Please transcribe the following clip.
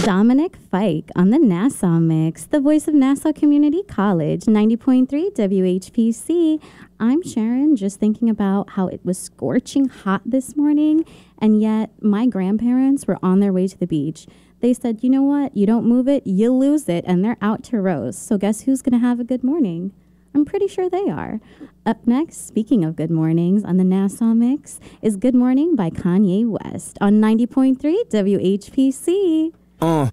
Dominic Fike on the Nassau Mix, the voice of Nassau Community College, 90.3 WHPC. I'm Sharon, just thinking about how it was scorching hot this morning, and yet my grandparents were on their way to the beach. They said, you know what, you don't move it, you lose it, and they're out to roast. So guess who's going to have a good morning? I'm pretty sure they are. Up next, speaking of good mornings on the Nassau Mix, is Good Morning by Kanye West on 90.3 WHPC.